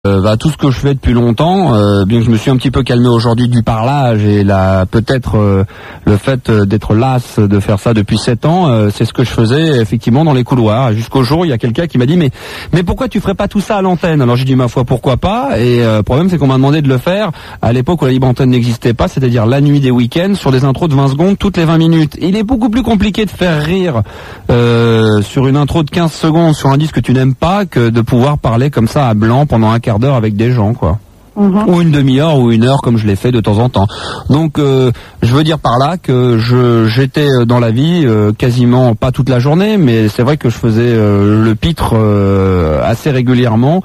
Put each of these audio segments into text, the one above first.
tout ce que je fais depuis longtemps, bien que je me suis un petit peu calmé aujourd'hui du parlage et peut-être le fait d'être las de faire ça depuis 7 ans, c'est ce que je faisais effectivement dans les couloirs. Jusqu'au jour, il y a quelqu'un qui m'a dit mais pourquoi tu ferais pas tout ça à l'antenne? Alors j'ai dit ma foi pourquoi pas, et le problème c'est qu'on m'a demandé de le faire à l'époque où la libre antenne n'existait pas, c'est-à-dire la nuit des week-ends sur des intros de 20 secondes toutes les 20 minutes. Il est beaucoup plus compliqué de faire rire sur une intro de 15 secondes sur un disque que tu n'aimes pas que de pouvoir parler comme ça à blanc pendant un quart d'heure avec des gens, quoi. Ou une demi-heure ou une heure comme je l'ai fait de temps en temps. Donc je veux dire par là que j'étais dans la vie quasiment pas toute la journée, mais c'est vrai que je faisais le pitre assez régulièrement,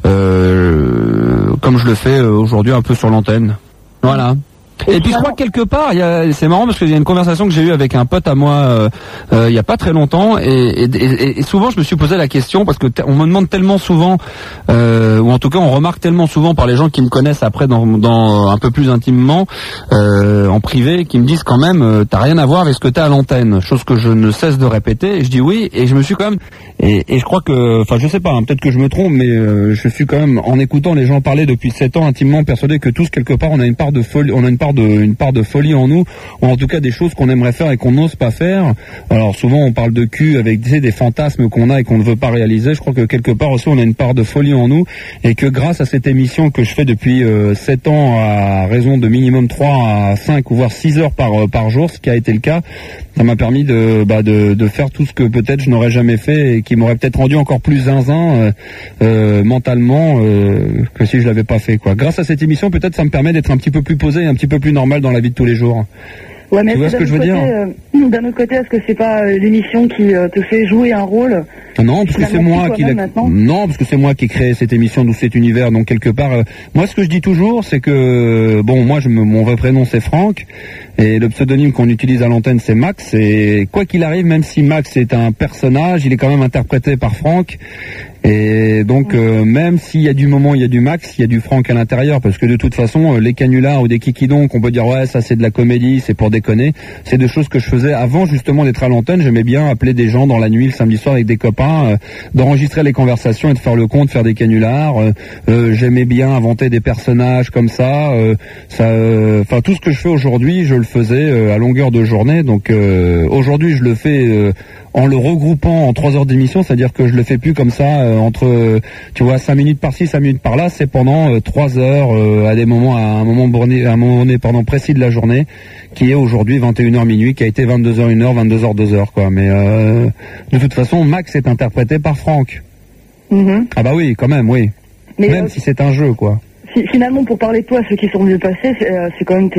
comme je le fais aujourd'hui un peu sur l'antenne. Voilà. Et puis je crois que quelque part, c'est marrant parce qu'il y a une conversation que j'ai eue avec un pote à moi il y a pas très longtemps, et souvent je me suis posé la question parce que on me demande tellement souvent, ou en tout cas on remarque tellement souvent par les gens qui me connaissent après dans un peu plus intimement, en privé, qui me disent quand même t'as rien à voir avec ce que t'as à l'antenne, chose que je ne cesse de répéter, et je dis oui, et je me suis quand même, et je crois que, enfin je sais pas, hein, peut-être que je me trompe, mais je suis quand même, en écoutant les gens parler depuis 7 ans, intimement persuadé que tous quelque part on a une part de folie, une part de folie en nous, ou en tout cas des choses qu'on aimerait faire et qu'on n'ose pas faire. Alors souvent on parle de cul avec des fantasmes qu'on a et qu'on ne veut pas réaliser. Je crois que quelque part aussi on a une part de folie en nous, et que grâce à cette émission que je fais depuis 7 ans à raison de minimum 3 à 5 ou voire 6 heures par jour, ce qui a été le cas, ça m'a permis de faire tout ce que peut-être je n'aurais jamais fait et qui m'aurait peut-être rendu encore plus zinzin mentalement que si je l'avais pas fait, quoi. Grâce à cette émission, peut-être ça me permet d'être un petit peu plus posé et un petit peu plus normal dans la vie de tous les jours. Ouais, mais tu vois ce que je veux dire? D'un autre côté, est-ce que c'est pas l'émission qui te fait jouer un rôle? Non, parce que c'est moi qui parce que c'est moi qui ai créé cette émission d'où cet univers. Donc quelque part, moi ce que je dis toujours, c'est que mon vrai prénom c'est Franck, et le pseudonyme qu'on utilise à l'antenne c'est Max. Et quoi qu'il arrive, même si Max est un personnage, il est quand même interprété par Franck. Et donc même s'il y a du moment, il y a du Max, il y a du Franck à l'intérieur, parce que de toute façon les canulars ou des kikidons qu'on peut dire ouais ça c'est de la comédie, c'est pour déconner, c'est des choses que je faisais avant justement d'être à l'antenne. J'aimais bien appeler des gens dans la nuit le samedi soir avec des copains, d'enregistrer les conversations et de faire le compte, faire des canulars. J'aimais bien inventer des personnages comme ça. Enfin tout ce que je fais aujourd'hui, je le faisais à longueur de journée. Donc aujourd'hui je le fais en le regroupant en 3 heures d'émission, c'est-à-dire que je le fais plus comme ça entre, tu vois, 5 minutes par-ci, 5 minutes par-là. C'est pendant 3 heures à un moment donné, précis de la journée, qui est aujourd'hui 21h minuit, qui a été 22h 1h, 22h 2h, quoi. Mais de toute façon, Max est interprété par Franck. Ah bah oui, quand même, oui. Mais même si c'est un jeu, quoi. Finalement, pour parler de toi, ceux qui sont mieux passés, c'est quand même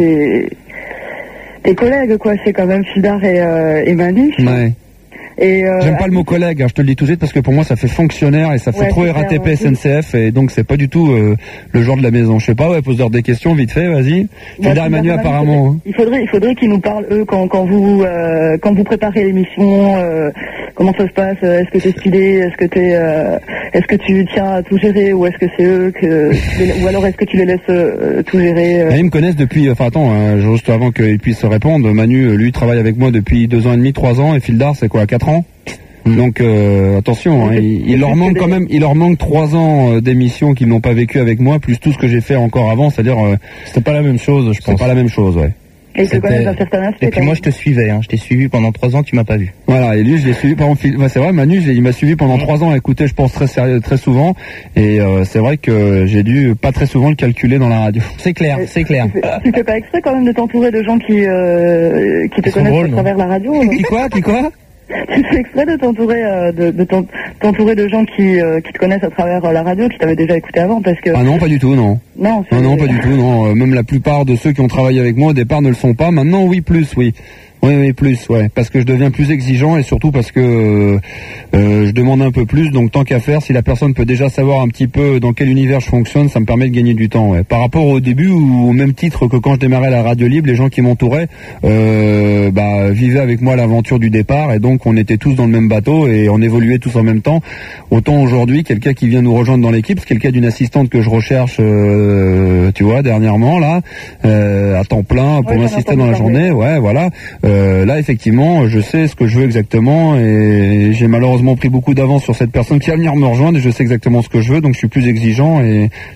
tes collègues, quoi. C'est quand même Fildar et Manu. Ouais. J'aime pas le mot collègue, je te le dis tout de suite, parce que pour moi ça fait fonctionnaire et ça fait trop RATP SNCF, et donc c'est pas du tout le genre de la maison. Je sais pas, pose-leur des questions vite fait, vas-y. Fildar et Manu apparemment. Il faudrait qu'ils nous parlent eux quand vous préparez l'émission, comment ça se passe, est-ce que t'es speedé, est-ce que tu tiens à tout gérer, ou est-ce que c'est eux ou alors est-ce que tu les laisses tout gérer Ils me connaissent depuis, juste avant qu'ils puissent répondre. Manu, lui, travaille avec moi depuis 2 ans et demi, 3 ans, et Fildar, c'est quoi, 4 ans? Donc attention, il leur manque 3 ans d'émissions qu'ils n'ont pas vécu avec moi, plus tout ce que j'ai fait encore avant, c'est-à-dire c'était pas la même chose, je pense. C'est pas la même chose, ouais. Et ils te connaissent un certain aspect. Et puis moi je te suivais, je t'ai suivi pendant 3 ans, tu m'as pas vu. Voilà, et lui je l'ai suivi pendant, c'est vrai, Manu, il m'a suivi pendant 3 ans, écoutez, je pense très souvent, et c'est vrai que j'ai dû pas très souvent le calculer dans la radio. C'est clair, c'est clair. Tu fais pas exprès quand même de t'entourer de gens qui te connaissent à travers la radio? Qui quoi? Tu fais exprès de t'entourer de gens qui te connaissent à travers la radio, qui t'avaient déjà écouté avant, parce que... Ah non, pas du tout, non. Non, pas du tout, non. Même la plupart de ceux qui ont travaillé avec moi au départ ne le sont pas. Maintenant, oui, plus, oui. Oui, plus, ouais. Parce que je deviens plus exigeant, et surtout parce que je demande un peu plus. Donc tant qu'à faire, si la personne peut déjà savoir un petit peu dans quel univers je fonctionne, ça me permet de gagner du temps, ouais. Par rapport au début, ou au même titre que quand je démarrais la radio libre, les gens qui m'entouraient vivaient avec moi l'aventure du départ, et donc on était tous dans le même bateau et on évoluait tous en même temps. Autant aujourd'hui, quelqu'un qui vient nous rejoindre dans l'équipe, c'est quelqu'un d'une assistante que je recherche, tu vois, dernièrement là, à temps plein pour m'assister dans la journée, ouais, voilà. Là, effectivement, je sais ce que je veux exactement et j'ai malheureusement pris beaucoup d'avance sur cette personne qui va venir me rejoindre et je sais exactement ce que je veux, donc je suis plus exigeant et